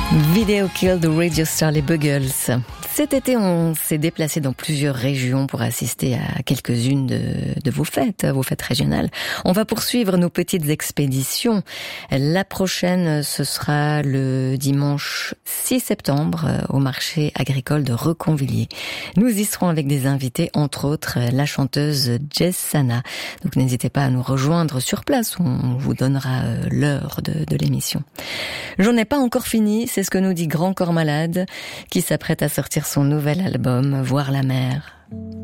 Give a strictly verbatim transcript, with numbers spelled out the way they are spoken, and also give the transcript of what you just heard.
Video Kill de Radio Star, les Buggles. Cet été, on s'est déplacé dans plusieurs régions pour assister à quelques-unes de, de vos fêtes, vos fêtes régionales. On va poursuivre nos petites expéditions. La prochaine, ce sera le dimanche six septembre au marché agricole de Reconvilliers. Nous y serons avec des invités, entre autres la chanteuse Jess Sana. Donc n'hésitez pas à nous rejoindre sur place, on vous donnera l'heure de, de l'émission. J'en ai pas encore fini, c'est ce que nous dit Grand Corps Malade, qui s'apprête à sortir son nouvel album, Voir la mer.